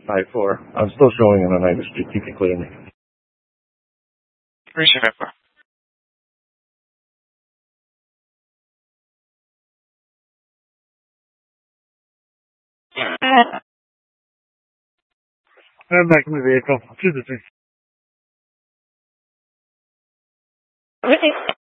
I-4. I'm still showing it on Ivy Street. You can clear me. 374. I'm back in the vehicle. 2 to 6.